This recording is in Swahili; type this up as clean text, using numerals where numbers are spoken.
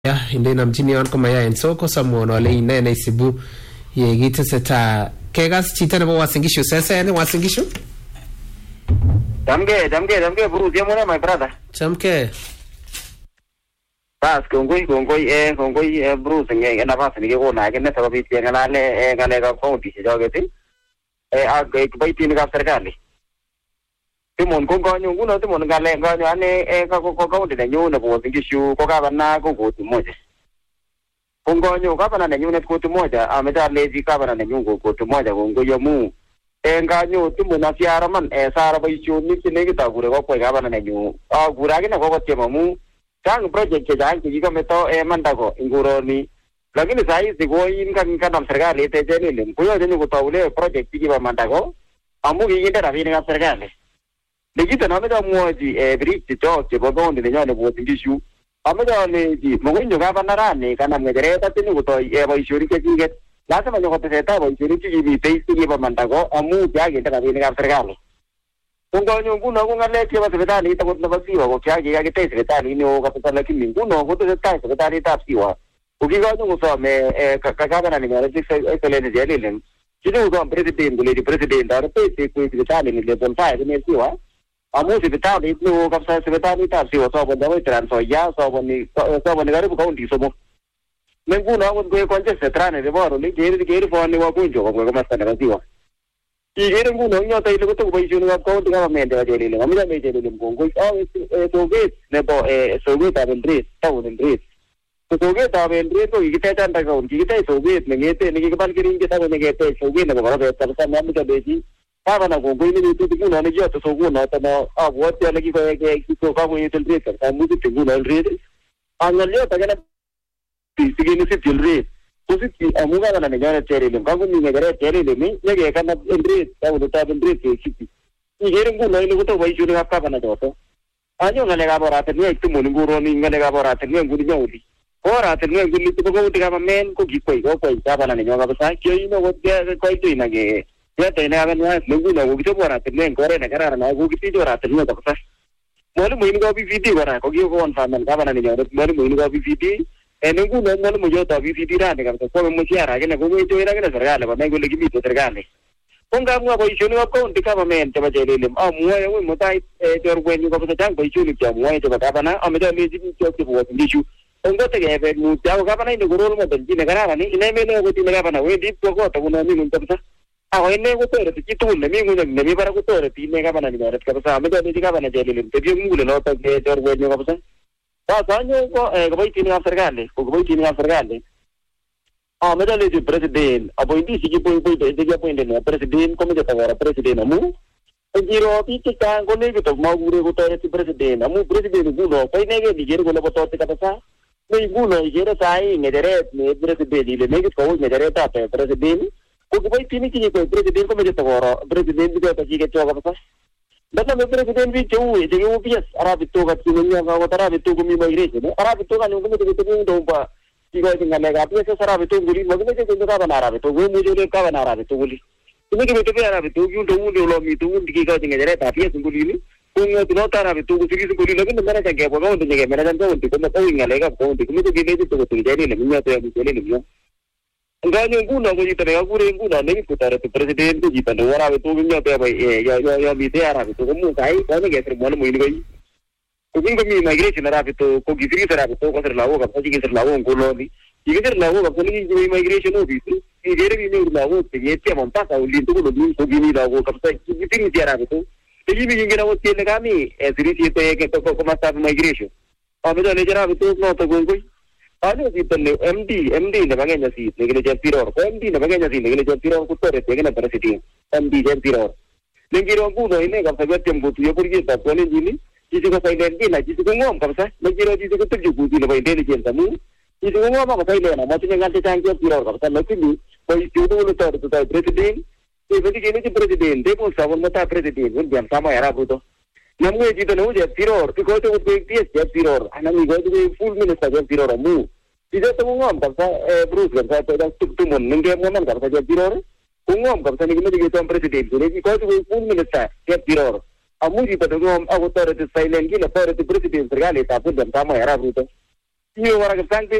ya inde namchini yon komaya en soko samuono le ine ne sibu ye giteseta kegas chita nebo wasingisho sasa yani wasingisho damge Bruce yamuna my brother chamke bas kongoi Bruce nge nafasi nikikona kene sababu pia ngalale ngale ka county sijogeti ak baitini ka serikali timon kongonyo nguno timon ngale ngonyo ane ka county na nyune bo singishu ko gavana ko koti moja kongonyo gavana na nyune koti moja ameta lezi gavana na nyungo koti moja kongoyo mu nganyo timon asiara man sara baishoni kinegi tagure ko kwa gavana na nyu gurage na ko tema mu tang project ke jang ki kameto mandago inguroni lakini sai sigoin kan serikali tejeni lim kuyo jenyu kutawule project ki ba mandago amu yinde rabini ka serikali Legita na meda mwoji bridge choke bogondi lenyane botingishu ameda leji mogonyo gavanarane kana mwegereta tini kutoi baishori ke jinget lazima nyoko peseta baishori ki teisi ki ba mandago amu jage ndaka bini ka serikali kongonyo nguno ngale ke ba sebetani ita kutna basiwa ko jage ya ke teisi sebetani ni o kapita lakini nguno ko teisi sebetani tapsiwa ukigonyo ngusome kagana ni ngare excellent jelilem kinu ko president gule president ar teisi ko sebetani ni level 5 ni siwa amu sebetani itu kapsa sebetani tapsiwa so bodawo transfer ya so boni garibu county somo menguno ko konje setrane de boro ni geri foni wa kunjo ko masana kasiwa igere nguno nyota ile kuto kubaishoni wa county government wa jelile amira me jelile mgongo toget nebo soget abendres town endres toget abendres ko igiteta ndaka igiteta soget ngete nikibal kiringe tago ngete soget nebo baba tabsa mamika beji baba na gongo ile ni tuti nguno ni joto soguno tano abwote ale ko ka mo endres ka muzi nguno endres angalio tagana sigini sitilre Positi amuga na nyane terele kangu ni ngere terele ni nege kana endres ta uta endres ke chiti igere nguno ile kuto baishoni ka bana doto anyo ngale ga bora te ni tumo nguro ni ngale ga bora te ni ngudi nyodi ora te ni ngudi to ko utika men ko gikoi ko ka bana ni nyoga basa kyo ino ko ko itu inage ya te na ga ni nguno ko kito bora te ni ngore na gara na ko kiti jora te ni to basa mole mo ingo bi video bora ko gi ko on faman ka bana ni nyoga mole mo ingo bi video enengu nongo mo jota VCD rane kabisa kwa msiara kene ko ngito ira kene serikali ba mengo legimito serikali konga mwa boishoni wa county government ba jelele amwa we mutai jorwenyu ko basa tang boishoni kya mwa to gavana ameda leji kyo ko ndishu ongo te gebe mu tao gavana ine gorol mo benji ne garara ni ine mene ko tine gavana we dit ko to kuno ni nunta basa ine ko tere ti tu ne mi ngunyo ne mi bara ko tere ti ne gavana ni mara kabisa ameda leji gavana jelele te bi ngule no to ge jorwenyu ko basa Sanyo ko kabaitini ng serikali, ko kabaitini ng serikali. Meda leji president, appointee sige po ng president, komite tawara president amu. Ngiro piti ka ko legi to magure ko to si president, amu president gulo, kay nege digere ko laboto ti katasa. May gulo igere sai ngedere ni president ile nege ko ngedere ta president. Ko kabaitini sige ko president komite tawara, president ko ta sige to katasa. Dapat president bi jauh, jadi ubias Arab itu kat sini yang kau Arab itu kami migration, Arab itu kan yang kami itu domba, jika tinggal negara biasa Arab itu guli, macam macam itu kawan Arab itu, guli muncul kawan Arab itu guli, ini kita itu Arab itu, kau domba dolam itu, jika tinggal jadi tapi ya guli ini, kau itu not Arab itu, segi guli lagi, mana cakap apa kau untuk jaga, mana jangan kau untuk, kau ingat lagi kau untuk, kau itu gini itu kau jadi ni, mana tu yang jadi ni, enggak nyungguno ko jita ne agure nguno ne kutare to president ko jita no wara to nyo te bai ya mi te ara to mu kai ko ne gesre mo mo ini gai ko ngi mi migration ara to ko gidri ara to ko ser lawo ka ko gi ser lawo ko lo ni igir lawo ka ko ni migration office igere ni ne lawo te yete mon ta ka ulin to ko ni ko gi ni lawo ka sa gidri ni ara to te gi mi ngi na o te ne kami siri ti te ke to ko ma sa migration ame to ne jara to no to go Ano dito ni MD na bagay niya si Negele Jempiror. Ko MD na bagay niya si Negele Jempiror ko tore te na president. MD Jempiror. Nengiro nguno ine kam sagot tem butu yo purgi ta ko ni jini. Jisi ko silent na jisi ko ngom kam sa. Nengiro jisi ko tuju butu na bay intelligence amu. Jisi ko ngom ko silent na mo tinga ngante tang Jempiror kam sa nakini ko itudo lo tore to president. E vedi che ni president de ko sabon mata president un biam sama era buto. Namu jito no Jempiror ko to ko Jempiror anami go to full minister Jempiror amu. Tidak tungom kapsa Bruce kapsa pada tumun nengge momen kapsa Jempiror tungom kapsa ni kami gitu presiden jadi kau tu pun minister Jempiror amu jito tungom aku tahu itu silent gila tahu itu presiden sekali tapi dan sama era itu Tinye kora kipsang